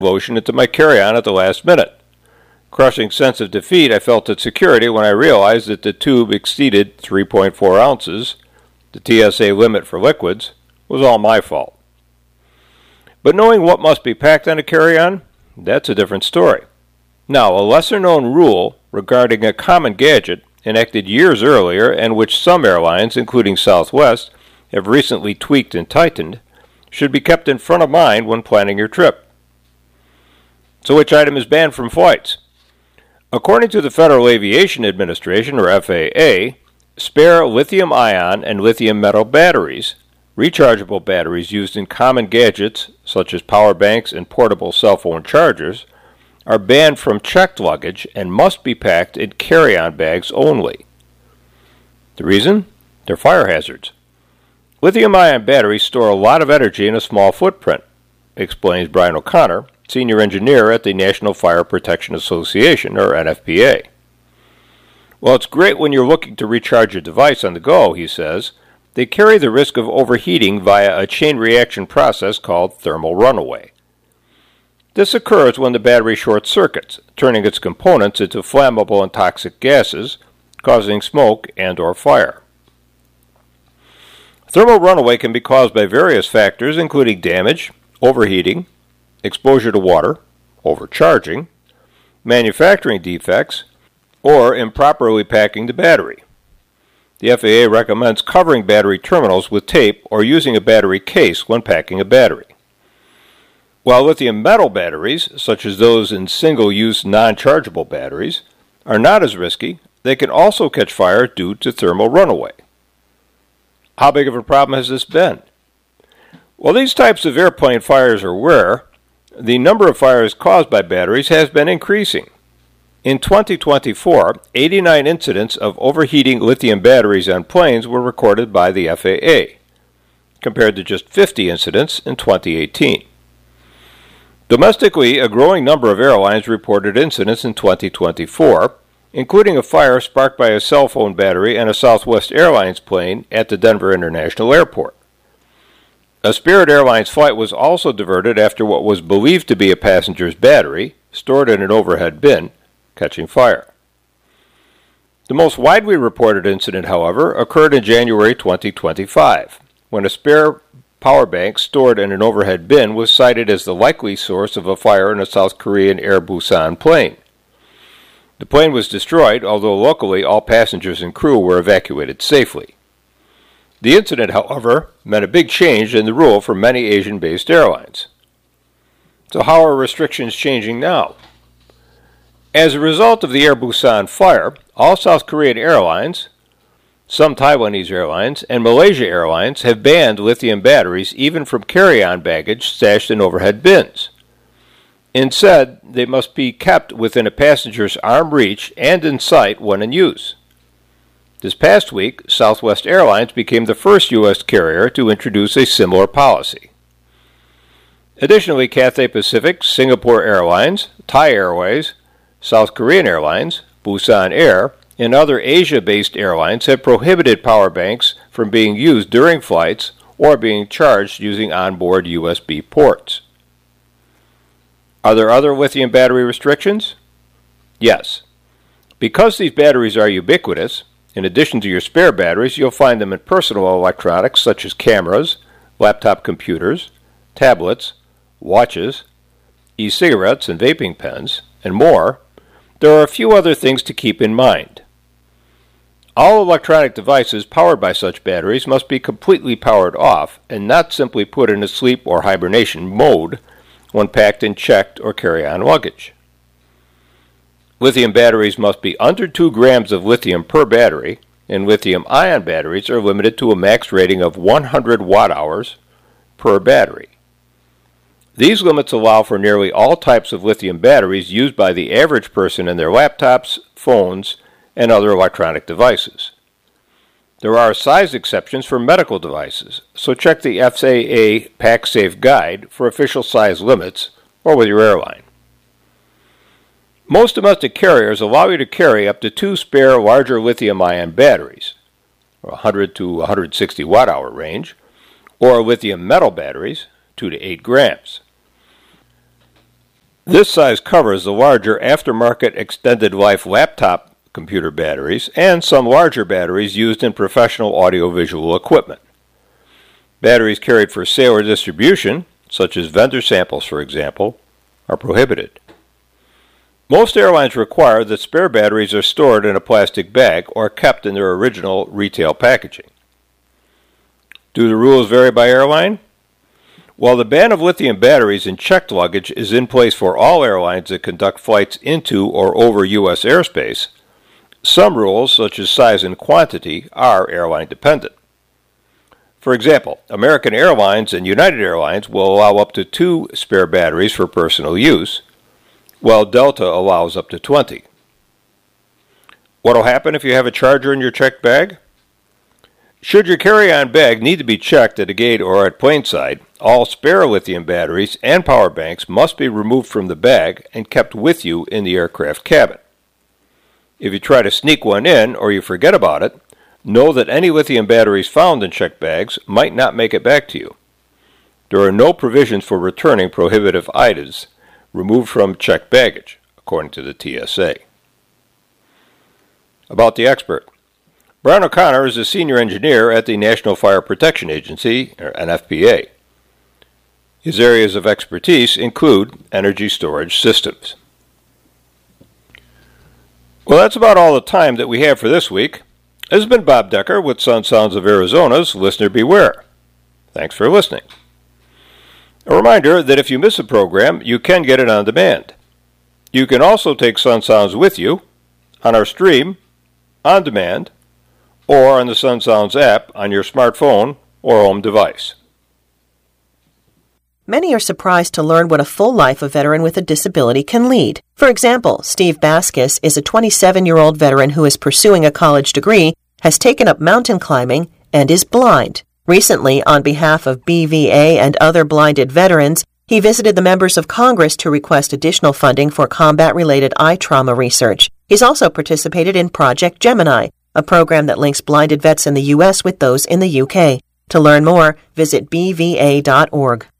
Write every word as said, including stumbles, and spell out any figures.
lotion into my carry-on at the last minute. Crushing sense of defeat I felt at security when I realized that the tube exceeded three point four ounces, the T S A limit for liquids, was all my fault. But knowing what must be packed on a carry-on, that's a different story. Now, a lesser-known rule regarding a common gadget enacted years earlier and which some airlines, including Southwest, have recently tweaked and tightened, should be kept in front of mind when planning your trip. So which item is banned from flights? According to the Federal Aviation Administration, or F A A, spare lithium-ion and lithium metal batteries, rechargeable batteries used in common gadgets such as power banks and portable cell phone chargers, are banned from checked luggage and must be packed in carry-on bags only. The reason? They're fire hazards. Lithium-ion batteries store a lot of energy in a small footprint, explains Brian O'Connor, senior engineer at the National Fire Protection Association, or N F P A. Well, it's great when you're looking to recharge a device on the go, he says. They carry the risk of overheating via a chain reaction process called thermal runaway. This occurs when the battery short circuits, turning its components into flammable and toxic gases, causing smoke and or fire. Thermal runaway can be caused by various factors, including damage, overheating, exposure to water, overcharging, manufacturing defects, or improperly packing the battery. The F A A recommends covering battery terminals with tape or using a battery case when packing a battery. While lithium metal batteries, such as those in single-use non-chargeable batteries, are not as risky, they can also catch fire due to thermal runaway. How big of a problem has this been? While these types of airplane fires are rare, the number of fires caused by batteries has been increasing. In twenty twenty-four, eighty-nine incidents of overheating lithium batteries on planes were recorded by the F A A, compared to just fifty incidents in twenty eighteen. Domestically, a growing number of airlines reported incidents in twenty twenty-four, including a fire sparked by a cell phone battery and a Southwest Airlines plane at the Denver International Airport. A Spirit Airlines flight was also diverted after what was believed to be a passenger's battery, stored in an overhead bin, catching fire. The most widely reported incident, however, occurred in January twenty twenty-five, when a spare power bank stored in an overhead bin was cited as the likely source of a fire in a South Korean Air Busan plane. The plane was destroyed, although locally all passengers and crew were evacuated safely. The incident, however, meant a big change in the rule for many Asian-based airlines. So how are restrictions changing now? As a result of the Air Busan fire, all South Korean airlines, some Taiwanese airlines, and Malaysia Airlines have banned lithium batteries even from carry-on baggage stashed in overhead bins. Instead, they must be kept within a passenger's arm reach and in sight when in use. This past week, Southwest Airlines became the first U S carrier to introduce a similar policy. Additionally, Cathay Pacific, Singapore Airlines, Thai Airways, South Korean Airlines, Busan Air, and other Asia-based airlines have prohibited power banks from being used during flights or being charged using onboard U S B ports. Are there other lithium battery restrictions? Yes. Because these batteries are ubiquitous, in addition to your spare batteries, you'll find them in personal electronics such as cameras, laptop computers, tablets, watches, e-cigarettes and vaping pens, and more. There are a few other things to keep in mind. All electronic devices powered by such batteries must be completely powered off and not simply put in a sleep or hibernation mode when packed in checked or carry-on luggage. Lithium batteries must be under two grams of lithium per battery, and lithium-ion batteries are limited to a max rating of one hundred watt-hours per battery. These limits allow for nearly all types of lithium batteries used by the average person in their laptops, phones, and other electronic devices. There are size exceptions for medical devices, so check the F A A PackSafe Guide for official size limits or with your airline. Most domestic carriers allow you to carry up to two spare larger lithium-ion batteries, one hundred to one hundred sixty watt-hour range, or lithium metal batteries, two to eight grams. This size covers the larger aftermarket extended life laptop computer batteries and some larger batteries used in professional audiovisual equipment. Batteries carried for sale or distribution, such as vendor samples for example, are prohibited. Most airlines require that spare batteries are stored in a plastic bag or kept in their original retail packaging. Do the rules vary by airline? While the ban of lithium batteries in checked luggage is in place for all airlines that conduct flights into or over U S airspace, some rules, such as size and quantity, are airline dependent. For example, American Airlines and United Airlines will allow up to two spare batteries for personal use, while Delta allows up to twenty. What will happen if you have a charger in your checked bag? Should your carry-on bag need to be checked at a gate or at planeside, all spare lithium batteries and power banks must be removed from the bag and kept with you in the aircraft cabin. If you try to sneak one in or you forget about it, know that any lithium batteries found in checked bags might not make it back to you. There are no provisions for returning prohibitive items removed from checked baggage, according to the T S A. About the expert. Brian O'Connor is a senior engineer at the National Fire Protection Agency, or N F P A. His areas of expertise include energy storage systems. Well, that's about all the time that we have for this week. This has been Bob Decker with Sun Sounds of Arizona's Listener Beware. Thanks for listening. A reminder that if you miss a program, you can get it on demand. You can also take Sun Sounds with you on our stream, on demand, or on the Sun Sounds app on your smartphone or home device. Many are surprised to learn what a full life a veteran with a disability can lead. For example, Steve Baskus is a twenty-seven-year-old veteran who is pursuing a college degree, has taken up mountain climbing, and is blind. Recently, on behalf of B V A and other blinded veterans, he visited the members of Congress to request additional funding for combat-related eye trauma research. He's also participated in Project Gemini, a program that links blinded vets in the U S with those in the U K. To learn more, visit b v a dot org.